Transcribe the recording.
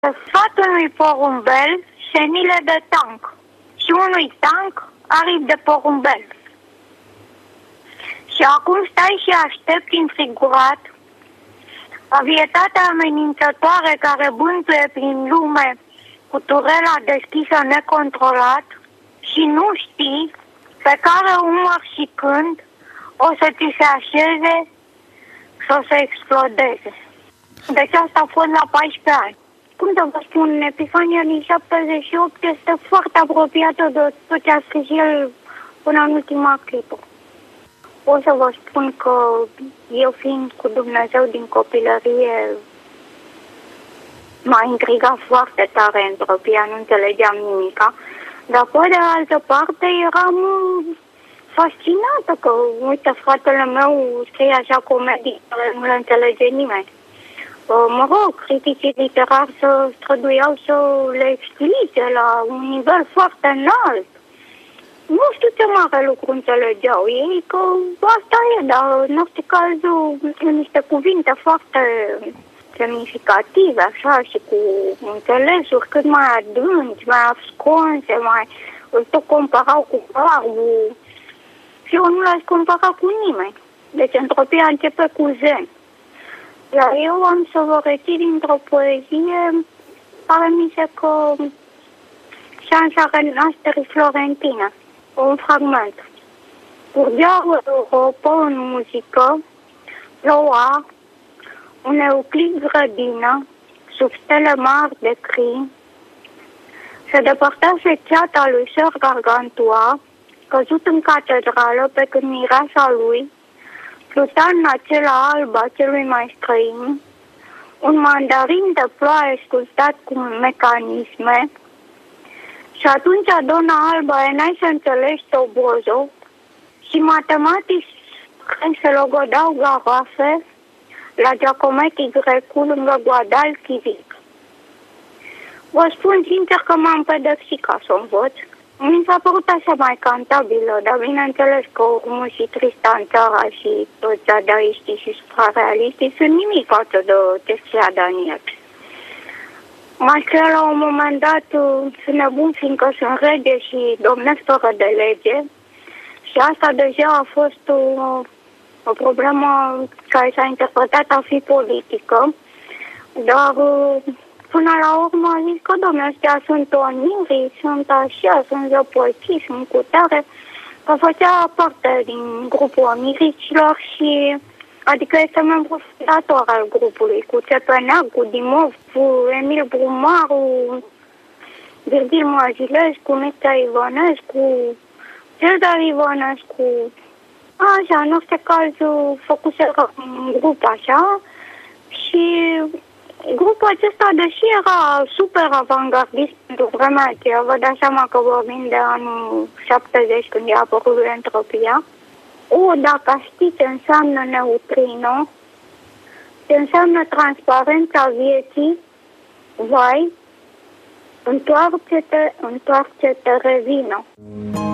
Sfatul unui porumbel, senile de tank, și unui tank, aripi de porumbel. Și acum stai și aștepți înfrigurat avietatea amenințătoare care bântuie prin lume cu turela deschisă necontrolat și nu știi pe care umăr și când o să ți se așeze și o să explodeze. Deci asta a fost la 14 ani. Cum să vă spun, Epifania din 78 este foarte apropiată de tot ce a scris el până în ultima clipă. O să vă spun că eu, fiind cu Dumnezeu din copilărie, m-a intrigat foarte tare entropia, nu înțelegeam nimica, dar pe de altă parte eram fascinată că, uite, fratele meu scrie așa comedii care nu le înțelege nimeni. Mă rog, criticii literari să străduiau să le explice la un nivel foarte înalt. Nu știu ce mare lucru înțelegeau ei, că asta e, dar în orice caz niște cuvinte foarte semnificative, așa, și cu înțelesuri cât mai adânci, mai ascunse, mai tot comparau cu barbul. Și eu nu l-aș compara cu nimeni. Deci entropia începe cu zen. Iar eu am să vă rețin dintr-o poezie care mi se că șansa renașterii florentine. Un fragment. Curgea o Europa în muzică, ploua, un euclid grădină, sub stele mari de crin, se depărtase ceata lui Sir Gargantua, căzut în catedrală pe când mireasa lui pluta în acela alb a celui mai străin, un mandarin de ploaie sculptat cu mecanisme, și atunci dona albă n-ai să înțelegi Tobozo și matematici se logodau garoafe la Giacometti Grecu lângă Guadalquivir. Vă spun sincer că m-am pedepsit ca să o învăț. Mi s-a părut așa mai cantabilă, dar bineînțeles că oricum și Tristan Țara și toți adaiștii și suprarealiștii sunt nimic față de ce scria Daniel. M-a scria la un moment dat, sunt nebun fiindcă sunt rege și domnesc fără de lege, și asta deja a fost o problemă care s-a interpretat a fi politică, dar până la urmă a zis că, domnule, astea sunt onirii, sunt așa, sunt zăpăciți, sunt cutare, că făcea parte din grupul oniricilor și, adică este membru fondator al grupului, cu Țepeneac, cu Dimov, cu Emil Brumaru, Virgil Mazilescu, Mircea Ivănescu, Cezar Ivănescu. Așa, în orice caz, făcuse un grup așa și grupul acesta, deși era super avangardist pentru vremea aceea, vă dați seama că vorbim de anul 70 când e apărut entropia. Dacă știi ce înseamnă neutrino, ce înseamnă transparența vieții, vai, întoarce-te, revină.